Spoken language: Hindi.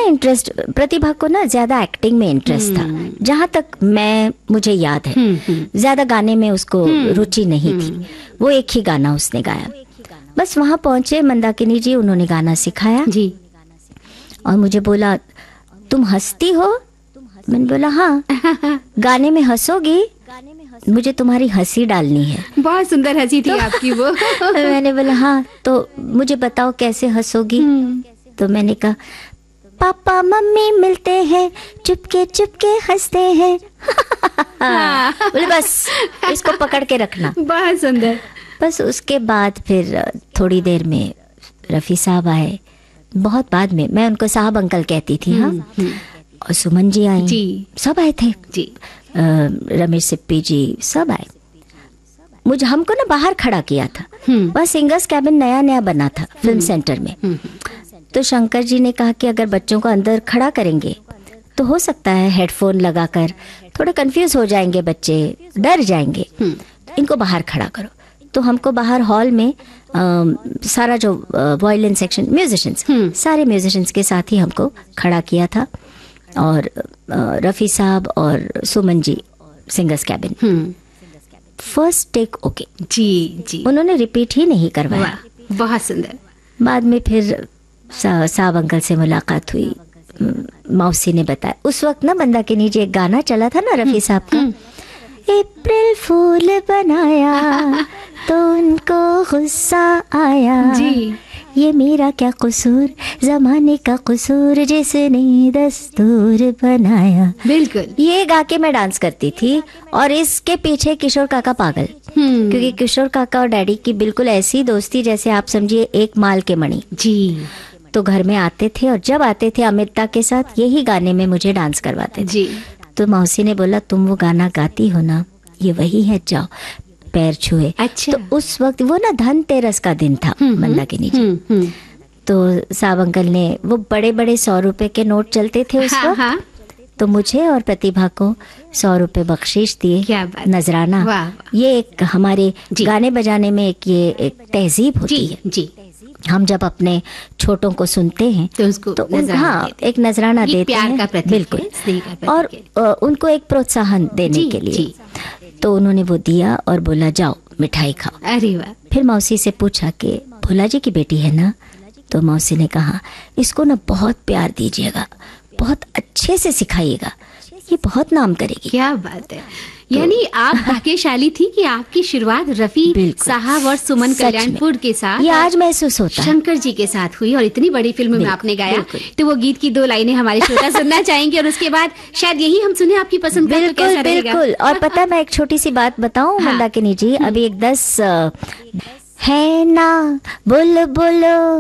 इंटरेस्ट, प्रतिभा को ना ज्यादा एक्टिंग में इंटरेस्ट था, जहाँ तक मुझे याद है। ज्यादा गाने में उसको रुचि नहीं थी। वो एक ही गाना उसने गाया। बस वहाँ पहुंचे मंदाकिनी जी, उन्होंने गाना सिखाया जी, और मुझे बोला तुम हंसती हो? मैंने बोला हाँ। गाने में हंसोगी? मुझे तुम्हारी हंसी डालनी है। बहुत सुंदर हंसी थी आपकी वो। मैंने बोला हाँ, तो मुझे बताओ कैसे हंसोगी? तो मैंने कहा पापा मम्मी मिलते हैं, चुपके चुपके हंसते हैं। बोले बस इसको पकड़ के रखना। बहुत सुंदर। बस उसके बाद फिर थोड़ी देर में रफ़ी साहब आए, बहुत बाद में। मैं उनको साहब अंकल कहती थी। हाँ, और सुमन जी आई जी, सब आए थे जी, रमेश सिप्पी जी सब आए। मुझे हमको ना बाहर खड़ा किया था। वह सिंगर्स कैबिन नया नया बना था फिल्म सेंटर में। तो शंकर जी ने कहा कि अगर बच्चों को अंदर खड़ा करेंगे तो हो सकता है हेडफोन लगाकर थोड़े कंफ्यूज हो जाएंगे बच्चे, डर जाएंगे, इनको बाहर खड़ा करो। तो हमको बाहर हॉल में सारा जो वायलिन सेक्शन म्यूजिशियंस, सारे म्यूजिशियंस के साथ ही हमको खड़ा किया था। और रफ़ी साहब और Suman ji singers cabin, first take okay जी जी, उन्होंने रिपीट ही नहीं करवाया। बहुत सुंदर। बाद में फिर साहब अंकल से मुलाकात हुई, मौसी ने बताया। उस वक्त ना मंदाकिनी जी एक गाना चला था ना रफ़ी साहब का, अप्रैल फूल बनाया तो उनको गुस्सा आया जी, ये मेरा क्या कसूर, जमाने का कसूर जिसने दस्तूर बनाया। बिल्कुल, ये गा के मैं डांस करती थी। और इसके पीछे किशोर काका पागल, क्योंकि किशोर काका और डैडी की बिल्कुल ऐसी दोस्ती जैसे आप समझिए एक माल के मणि जी। तो घर में आते थे और जब आते थे अमिता के साथ यही गाने में मुझे डांस करवाते जी। तो मौसी ने बोला तुम वो गाना गाती हो ना, ये वही है, जाओ पैर छुए। अच्छा। तो उस वक्त वो ना धनतेरस का दिन था मंदाकिनी जी। तो साहब अंकल ने वो बड़े बड़े 100 रुपए के नोट चलते थे उस वक्त, तो मुझे और प्रतिभा को 100 रुपए बख्शीश दिए, नजराना। ये एक हमारे गाने बजाने में एक तहजीब होती है जी। हम जब अपने छोटों को सुनते हैं तो हाँ एक नजराना देते हैं, बिल्कुल, और उनको एक प्रोत्साहन देने के लिए। तो उन्होंने वो दिया और बोला जाओ मिठाई खाओ। अरे वाह। फिर मौसी से पूछा कि भोला जी की बेटी है ना? तो मौसी ने कहा इसको ना बहुत प्यार दीजिएगा, बहुत अच्छे से सिखाइएगा, ये बहुत नाम करेगी। क्या बात है। यानी आप भाग्यशाली थी कि आपकी शुरुआत रफ़ी साहब और सुमन कल्याणपुर के साथ, ये आज महसूस होता है, शंकर जी के साथ हुई और इतनी बड़ी फिल्म में आपने गाया। तो वो गीत की 2 लाइनें हमारे श्रोता सुनना चाहेंगे और उसके बाद शायद यही हम सुने आपकी पसंद का। बिल्कुल बिल्कुल। और पता है मैं एक छोटी सी बात बताऊं मंदाकिनी जी, अभी एक 10 है ना बोलो बोलो